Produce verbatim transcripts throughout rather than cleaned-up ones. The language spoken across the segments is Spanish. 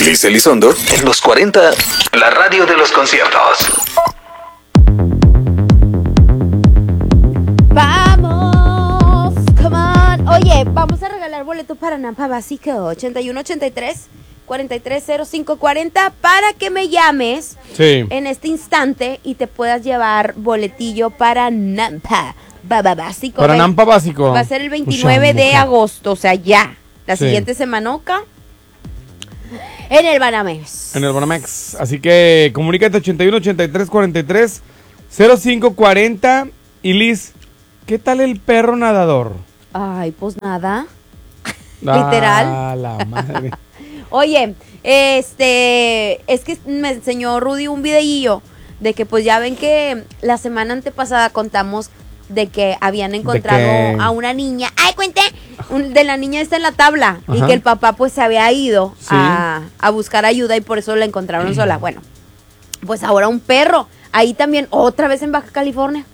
Liz Elizondo en los cuarenta, la radio de los conciertos. ¡Vamos! ¡Come on! Oye, vamos a regalar boletos para Nampa Básico ochenta y uno ochenta y tres cuarenta y tres cero cinco cuarenta para que me llames sí. en este instante y te puedas llevar boletillo para Nampa Básico. Para Nampa Básico. Va a ser el veintinueve Mucha de mujer. agosto, o sea, ya. La Sí. siguiente semanoca en el Banamex. En el Banamex. Así que comunícate ochenta y uno ochenta y tres cuarenta y tres cero cinco cuarenta. Y Liz, ¿qué tal el perro nadador? Ay, pues nada. Literal. Ah, la madre. Oye, este, es que me enseñó Rudy un videillo de que pues ya ven que la semana antepasada contamos de que habían encontrado que- a una niña, ay, cuente, un- de la niña está en la tabla. Ajá. Y que el papá pues se había ido Sí. a, a buscar ayuda y por eso la encontraron sola. Bueno, pues ahora un perro, ahí también, otra vez en Baja California.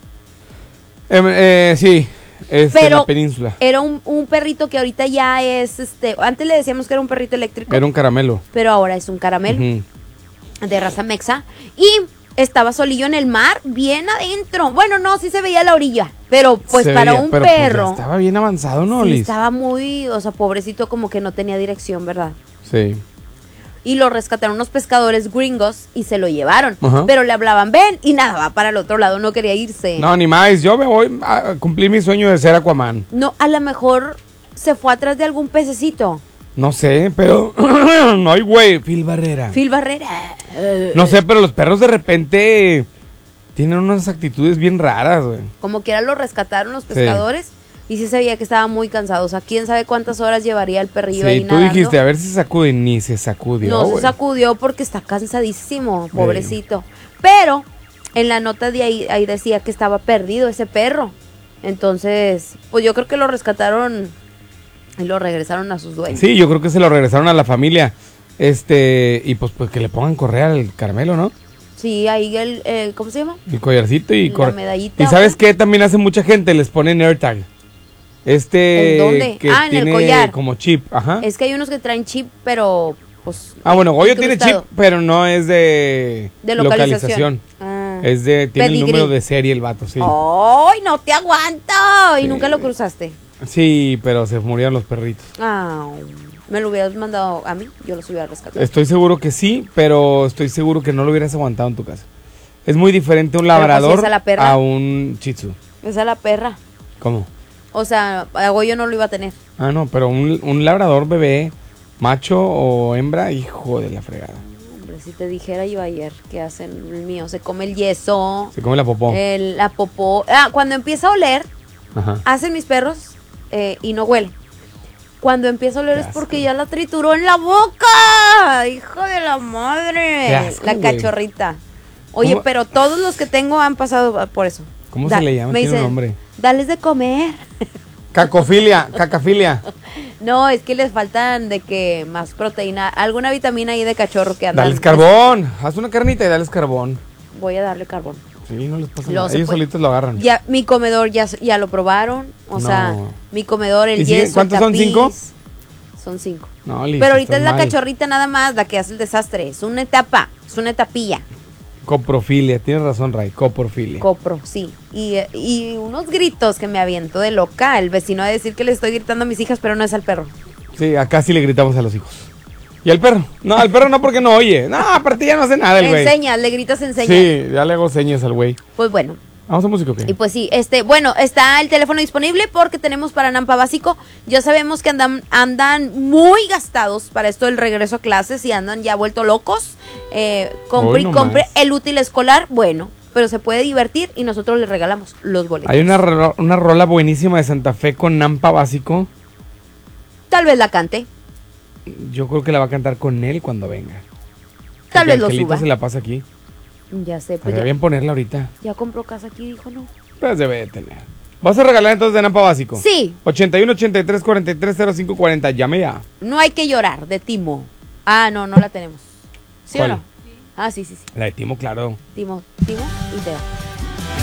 Eh, eh, sí, es en Pero la península. era un, un perrito que ahorita ya es, este, antes le decíamos que era un perrito eléctrico, Era un caramelo. pero ahora es un caramelo. Ujú. De raza mexa, y estaba solillo en el mar, bien adentro. Bueno, no, sí se veía la orilla, pero pues Se para veía, un pero, pues, ya perro, estaba bien avanzado, ¿no, sí, Liz? estaba muy, o sea, pobrecito, como que no tenía dirección, ¿verdad? Sí. Y lo rescataron unos pescadores gringos y se lo llevaron, Ajá. pero le hablaban, ven, y nada, va para el otro lado, no quería irse. No, ni más. Yo me voy a cumplir mi sueño de ser Aquaman. No, a lo mejor se fue atrás de algún pececito. No sé, pero... no hay güey. Phil Barrera. Phil Barrera. No sé, pero los perros de repente tienen unas actitudes bien raras, güey. Como quiera lo rescataron los pescadores. Y sí se veía que estaba muy cansado. O sea, quién sabe cuántas horas llevaría el perrillo ahí Sí, tú nadando. dijiste, a ver si se sacude. Ni se sacudió, No se güey. sacudió porque está cansadísimo, pobrecito. Pero en la nota de ahí, ahí decía que estaba perdido ese perro. Entonces, pues yo creo que lo rescataron y lo regresaron a sus dueños. Sí, yo creo que se lo regresaron a la familia. Este, y pues, pues que le pongan correa al caramelo, ¿no? Sí, ahí el, el- ¿cómo se llama? El collarcito y La correa. medallita, ¿Y sabes ¿o qué? También hace mucha gente, les ponen AirTag. Este ¿En dónde? que Ah, en el tiene collar. como chip, ajá. Es que hay unos que traen chip, pero pues... Ah, bueno, Goyo tiene incrustado. chip, pero no es de, De localización. Ah. Es de, tiene Pedigrí. el número de serie el vato, sí. ¡Ay, no te aguanto! Y Sí. nunca lo cruzaste. Sí, pero se murieron los perritos. Ah, me lo hubieras mandado a mí, yo los hubiera rescatado. Estoy seguro que sí, pero estoy seguro que no lo hubieras aguantado en tu casa. Es muy diferente un Pero, pues, labrador esa es la perra. a un shih tzu. Esa es la perra. ¿Cómo? O sea, a Goyo no lo iba a tener. Ah, no, pero un, un labrador bebé, macho o hembra, hijo de la fregada. Hombre, si te dijera yo ayer que hacen el mío, se come el yeso, Se come la popó. el, la popó. Ah, cuando empieza a oler, Ajá. hacen mis perros eh, y no huele. Cuando empieza a oler Qué es asco. porque ya la trituró en la boca. Hijo de la madre. Qué asco, la güey. cachorrita. Oye, ¿Cómo? pero todos los que tengo han pasado por eso. ¿Cómo Da- se le llama? me Tiene un dicen, nombre. dales de comer. Cacofilia, cacafilia. No, es que les faltan de que más proteína, alguna vitamina ahí de cachorro que andan. Dales carbón. Haz una carnita y dales carbón. Voy a darle carbón. Sí, no les pasa Lo nada. se Ellos puede- solitos lo agarran. Ya, mi comedor ya, ya lo probaron. O No. sea, mi comedor, el ¿Y si- yeso, cuántos el son, tapiz. cinco? Son cinco. No, Liz, Pero ahorita estás es la mal. cachorrita nada más la que hace el desastre. Es una etapa, es una etapilla. Coprofilia, tienes razón, Ray. Coprofilia. Copro, sí. Y, eh, y unos gritos que me aviento de loca. El vecino va a decir que le estoy gritando a mis hijas, pero no es al perro. Sí, acá sí le gritamos a los hijos. ¿Y al perro? No, al perro no porque no oye. No, aparte ya no hace nada el güey. Enseñas, le gritas enseñas. Sí, ya le hago señas al güey. Pues bueno. ¿Vamos a música o qué? Y pues sí, este, bueno, está el teléfono disponible porque tenemos para Nampa Básico. Ya sabemos que andan, andan muy gastados para esto del regreso a clases y andan ya vuelto locos. Eh, compre Hoy y no compre más. el útil escolar, bueno, pero se puede divertir y nosotros le regalamos los boletos. Hay una, ro- una rola buenísima de Santa Fe con Nampa Básico. Tal vez la cante, Yo creo que la va a cantar con él cuando venga. tal Porque vez lo Angelito suba. se la pasa aquí. Ya sé, pues Estaría ya, bien ponerla ahorita. ya compró casa aquí, dijo no. Pues debe de tener. ¿Vas a regalar entonces de Nampa Básico? Sí, ochenta y uno, ochenta y tres, cuarenta y tres, cero cinco, cuarenta. Llame ya. no hay que llorar, de Timo. Ah, no, no la tenemos. ¿Sí ¿Cuál? o no? Ah, sí, sí, sí. La de Timo, claro. Timo, Timo y Teo.